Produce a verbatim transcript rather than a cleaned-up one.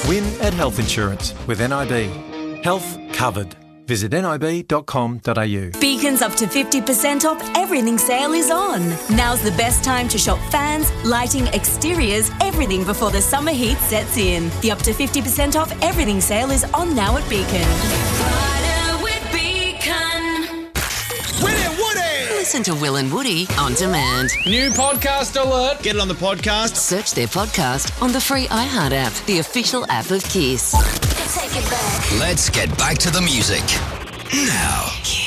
Win at Health Insurance with N I B. Health covered. Visit nib dot com dot a u. Beacon's up to fifty percent off everything sale is on. Now's the best time to shop fans, lighting, exteriors, everything before the summer heat sets in. The up to fifty percent off everything sale is on now at Beacon. Rider with Beacon. Willie Woody! Listen to Will and Woody on demand. New podcast alert. Get it on the podcast. Search their podcast on the free iHeart app, the official app of Kiss. Take it back. Let's get back to the music. Now.